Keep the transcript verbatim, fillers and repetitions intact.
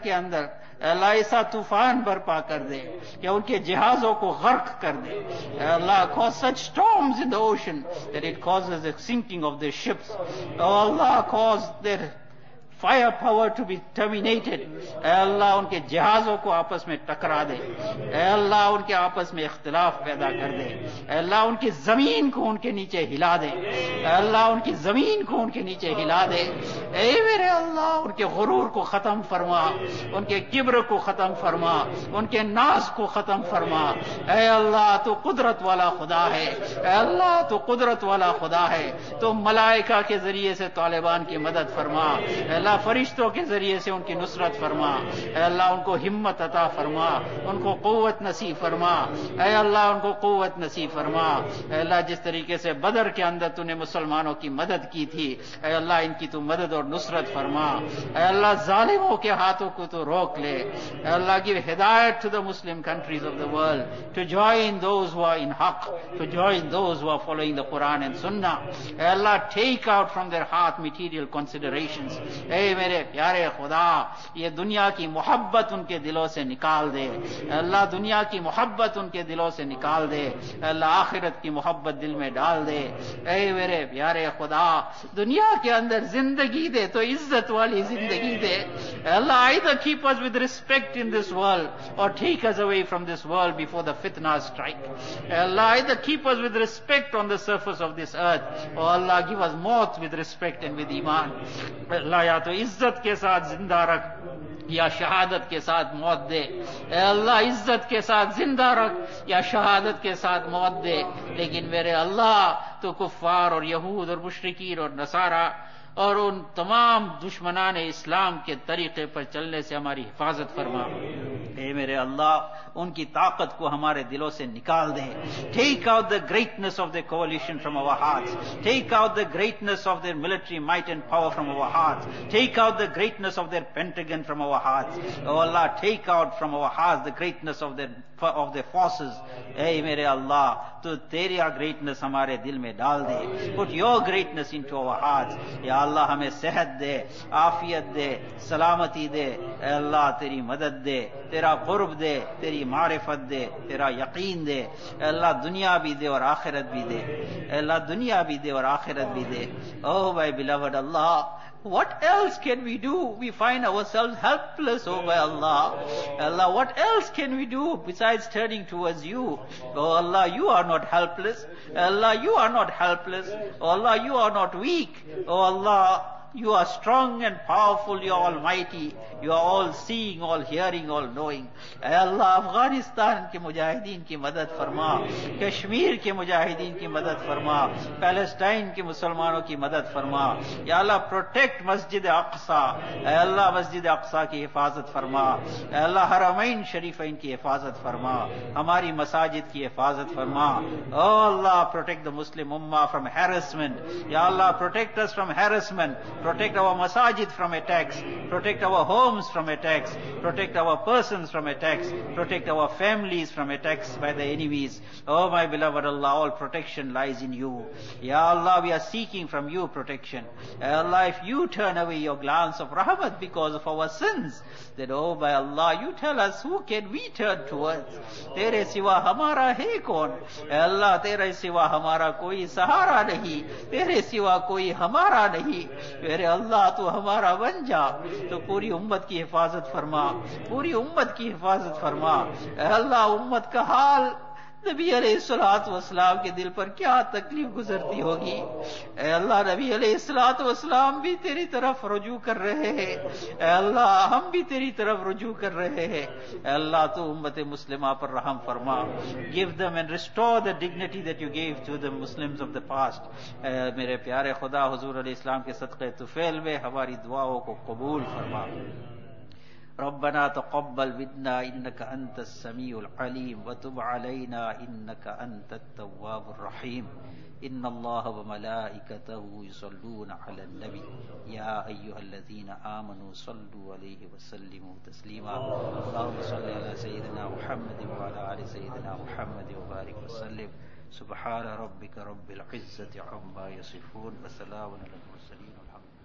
के अंदर अल्लाह ऐसा तूफान बर्पा कर दे कि उनके जहाजों को गर्क कर दे। अल्लाह cause such storms in the ocean that it causes the sinking of their ships. Oh Allah, cause their fire power to be terminated. अल्लाह उनके जहाजों को आपस में टकरा दे। अल्लाह उनके आपस में इख्तिलाफ पैदा कर दे। अल्लाह उनकी जमीन को उनके नीचे हिला दे। अल्लाह उनकी जमीन को उनके नीचे हिला दे। ए मेरे अल्लाह, उनके गुरूर को खत्म फरमा, उनके किब्र को खत्म फरमा, उनके नाज को खत्म फरमा। ए अल्लाह, तो कुदरत वाला खुदा है। अल्लाह, तो कुदरत वाला खुदा है। तो मलाइका के जरिए से तालिबान की मदद फरमा। अल्लाह, फरिश्तों के जरिए से उनकी नुसरत फरमा। अल्लाह, उनको हिम्मत अता फरमा, उनको कुव्वत नसीब फरमा। ऐ अल्लाह, उनको कुव्वत नसीब फरमा। अल्लाह, जिस तरीके से बदर के अंदर तूने मुसलमानों की मदद की थी, ऐ अल्लाह, इनकी तू मदद और नुसरत फरमा। ऐ अल्लाह, जालिमों के हाथों को तो रोक ले। अल्लाह, गिव हिदायत to the Muslim countries of the world to join those who are in हक, to join those who are following the Quran and सुन्नाह। I Allah, take out from their heart material considerations. ए मेरे प्यारे खुदा, ये दुनिया की मोहब्बत उनके दिलों से निकाल दे। अल्लाह, दुनिया की मोहब्बत उनके दिलों से निकाल दे। अल्लाह, आखिरत की मोहब्बत दिल में डाल दे। ए मेरे प्यारे खुदा, दुनिया के अंदर जिंदगी दे तो इज्जत वाली जिंदगी दे। अल्लाह, either keep us with respect in this world or take us away from this world before the fitna strike. Allah, either keep us with respect on the surface of this earth, or Allah, give us maut with respect and with iman. Allah, या तो इज्जत के साथ जिंदा रख या शहादत के साथ मौत दे। अल्लाह, इज्जत के साथ जिंदा रख या शहादत के साथ मौत दे। लेकिन मेरे अल्लाह, तो कुफ्फार और यहूद और मुशरिकीन और नसारा और उन तमाम दुश्मनान इस्लाम के तरीके पर चलने से हमारी हिफाजत फरमा। ए मेरे अल्लाह, उनकी ताकत को हमारे दिलों से निकाल दे। Take out the greatness of the कोalition from our hearts. Take out the greatness of their military might and power from our hearts. Take out the greatness of their Pentagon from our hearts. Oh Allah, take out from our hearts the greatness of their of their forces. ए मेरे अल्लाह, तो तेरी greatness हमारे दिल में डाल दे। Put your greatness into our hearts. या अल्लाह, हमें सेहत दे, आफियत दे, सलामती दे। अल्लाह, तेरी मदद दे, तेरा कुर्ब दे, तेरी मारिफत दे, तेरा यकीन दे। अल्लाह, दुनिया भी दे और आखिरत भी दे। अल्लाह, दुनिया भी दे और आखिरत भी दे। Oh my beloved Allah, what else can we do? We find ourselves helpless, oh my Allah. Allah, what else can we do besides turning towards you? Oh Allah, you are not helpless. Allah, you are not helpless. Oh Allah, you are not weak. Oh Allah, you are strong and powerful, you are almighty, you are all seeing, all hearing, all knowing. ऐ अल्लाह, अफगानिस्तान के मुजाहिदीन की मदद फरमा, कश्मीर के मुजाहिदीन की मदद फरमा, Palestine के मुसलमानों की मदद फरमा। या अल्लाह, प्रोटेक्ट मस्जिद अक्सा। ऐ अल्लाह, मस्जिद अक्सा की हिफाजत फरमा। ऐ अल्लाह, हरमैन शरीफैन की हिफाजत फरमा, हमारी मसाजिद की हिफाजत फरमा। ओ अल्लाह, protect the Muslim Umma from harassment. या अल्लाह, protect us from harassment, protect our masajid from attacks, protect our homes from attacks, protect our persons from attacks, protect our families from attacks by the enemies. Oh my beloved Allah, all protection lies in you. Ya Allah, we are seeking from you protection. Ya Allah, if you turn away your glance of rahmat because of our sins, then oh by Allah, you tell us who can we turn towards? Tere siwa hamara hai kaun? Ya Allah, tere siwa hamara koi sahara nahi, tere siwa koi hamara nahi। मेरे अल्लाह, तू हमारा बन जा, तो पूरी उम्मत की हिफाजत फरमा, पूरी उम्मत की हिफाजत फरमा। अल्लाह, उम्मत का हाल, नबी अलैहिस्सलातु वस्सलाम के दिल पर क्या तकलीफ गुजरती होगी। ऐ अल्लाह, नबी अलैहिस्सलातु वस्सलाम भी तेरी तरफ रुजू कर रहे हैं। ऐ अल्लाह, हम भी तेरी तरफ रुजू कर रहे हैं। ऐ अल्लाह, तू उम्मत मुस्लिमा पर रहम फरमा। Give them and restore the dignity that you gave to the Muslims of the past. मेरे प्यारे खुदा, हुजूर अलैहिस्सलाम के सदक़े तुफैल में हमारी दुआओं को कबूल फरमा। रब्बना तक़ब्बल मिन्ना इन्नका अंतस समीउल अलीम व तुब अलैना इन्नका अंतत तव्वाबुर रहीम। इन्नल्लाह व मलाइकतहु युसल्लूना अलन नबी या अय्युहल्लज़ीना आमनू सल्लु अलैहि व सल्लिमू तस्लीमा। अल्लाहुम्मा सल्लि अला सय्यिदिना मुहम्मद व अला आलि सय्यिदिना मुहम्मद व बारिक व सल्लिम। सुब्हान रब्बिका रब्बिल इज्जति अम्मा यसिफून व सलामुन अलल मुरसलीन।